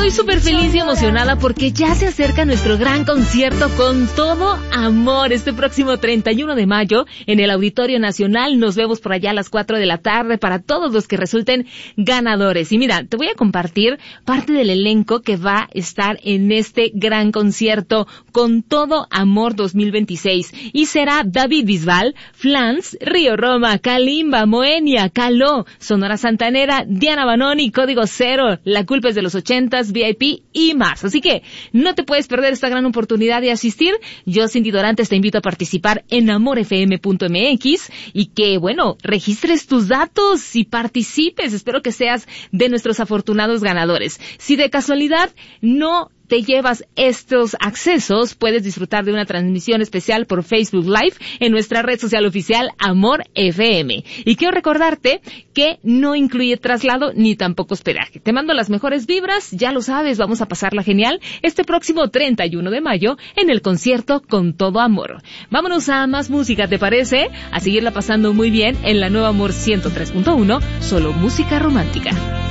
Estoy súper feliz y emocionada porque ya se acerca nuestro gran concierto Con Todo Amor este próximo 31 de mayo en el Auditorio Nacional. Nos vemos por allá a las 4 de la tarde para todos los que resulten ganadores. Y mira, te voy a compartir parte del elenco que va a estar en este gran concierto Con Todo Amor 2026. Y será David Bisbal, Flans, Río Roma, Kalimba, Moenia, Caló, Sonora Santanera, Diana Banoni, Código Cero, La Culpa es de los 80s, VIP y más. Así que no te puedes perder esta gran oportunidad de asistir. Yo, Cindy Dorantes, te invito a participar en amorfm.mx y que, bueno, registres tus datos y participes. Espero que seas de nuestros afortunados ganadores. Si de casualidad no te llevas estos accesos, puedes disfrutar de una transmisión especial por Facebook Live en nuestra red social oficial Amor FM. Y quiero recordarte que no incluye traslado ni tampoco hospedaje. Te mando las mejores vibras, ya lo sabes, vamos a pasarla genial este próximo 31 de mayo en el concierto Con Todo Amor. Vámonos a más música, ¿te parece? A seguirla pasando muy bien en la nueva Amor 103.1, solo música romántica.